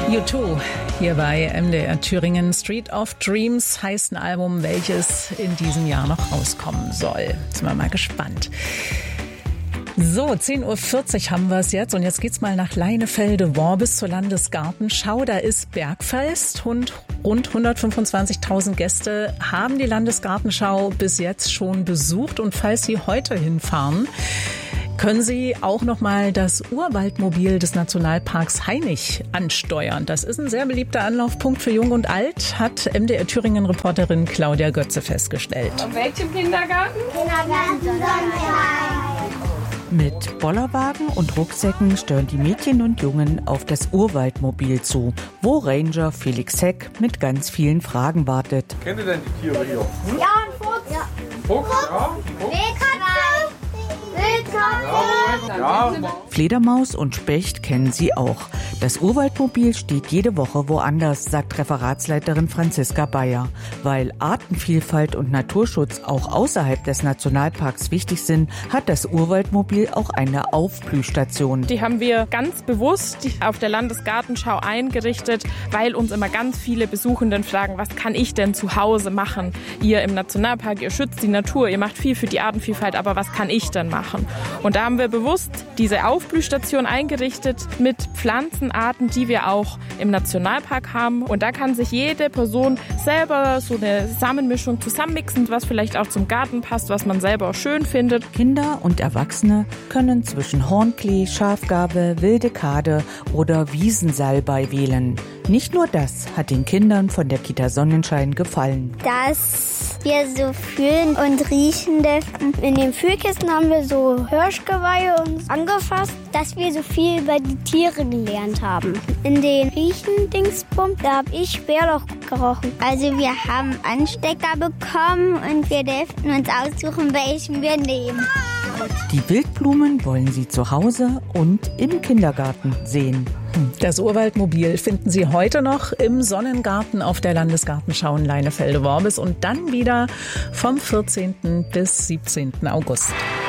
U2 hier bei MDR Thüringen. Street of Dreams heißt ein Album, welches in diesem Jahr noch rauskommen soll. Sind wir mal gespannt. So, 10.40 Uhr haben wir es jetzt und jetzt geht's mal nach Leinefelde-Worbis zur Landesgartenschau. Da ist Bergfest und rund 125.000 Gäste haben die Landesgartenschau bis jetzt schon besucht. Und falls Sie heute hinfahren, können Sie auch noch mal das Urwaldmobil des Nationalparks Hainich ansteuern. Das ist ein sehr beliebter Anlaufpunkt für Jung und Alt, hat MDR-Thüringen-Reporterin Claudia Götze festgestellt. Und welchem Kindergarten? Kindergarten Sonnenschein. Mit Bollerwagen und Rucksäcken steuern die Mädchen und Jungen auf das Urwaldmobil zu, wo Ranger Felix Heck mit ganz vielen Fragen wartet. Kennt ihr denn die Tiere hier? Ja, ein Fuchs. Ja. Fuchs? Ja. Wildkatze. Ja. Fledermaus und Specht kennen sie auch. Das Urwaldmobil steht jede Woche woanders, sagt Referatsleiterin Franziska Bayer. Weil Artenvielfalt und Naturschutz auch außerhalb des Nationalparks wichtig sind, hat das Urwaldmobil auch eine Aufblühstation. Die haben wir ganz bewusst auf der Landesgartenschau eingerichtet, weil uns immer ganz viele Besuchenden fragen, was kann ich denn zu Hause machen? Ihr im Nationalpark, ihr schützt die Natur, ihr macht viel für die Artenvielfalt, aber was kann ich denn machen? Und da haben wir bewusst diese Aufblühstation eingerichtet mit Pflanzenarten, die wir auch im Nationalpark haben. Und da kann sich jede Person selber so eine Samenmischung zusammenmixen, was vielleicht auch zum Garten passt, was man selber auch schön findet. Kinder und Erwachsene können zwischen Hornklee, Schafgarbe, wilde Kade oder Wiesensalbei wählen. Nicht nur das hat den Kindern von der Kita Sonnenschein gefallen. Dass wir so fühlen und riechen dürfen. In den Fühlkissen haben wir so Hirschgeweihe uns angefasst, dass wir so viel über die Tiere gelernt haben. In den Riechen-Dingsbums, da habe ich Bärlauch gerochen. Also wir haben Anstecker bekommen und wir durften uns aussuchen, welchen wir nehmen. Die Wildblumen wollen Sie zu Hause und im Kindergarten sehen. Das Urwaldmobil finden Sie heute noch im Sonnengarten auf der Landesgartenschau in Leinefelde-Worbis und dann wieder vom 14. bis 17. August.